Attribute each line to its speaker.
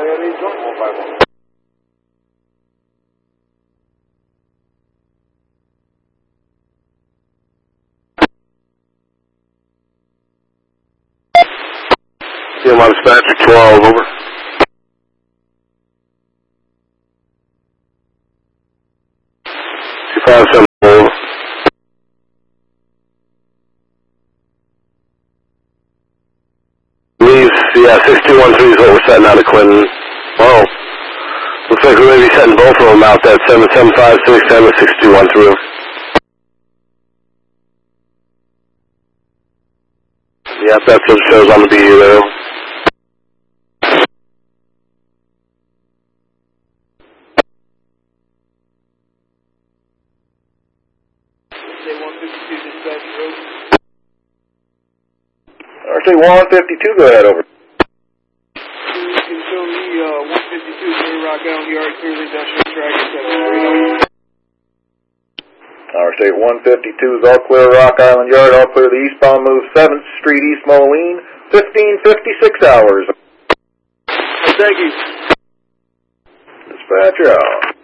Speaker 1: CMR dispatcher 12, over. $257, over. Leaves, yeah, 6213 is what we're setting out of Clinton. Oh, looks like we may be setting both of them out, that 7756 and the 6213. Yep, that's what it shows on the BU there.
Speaker 2: RC 152, go ahead, over.
Speaker 3: You can show me 152 Clear Rock Island Yard, clearly industrial track 730.
Speaker 2: RC 152 is all clear Rock Island Yard, all clear the eastbound move 7th Street, East Moline, 1556 hours.
Speaker 3: Thank you.
Speaker 2: Dispatcher out.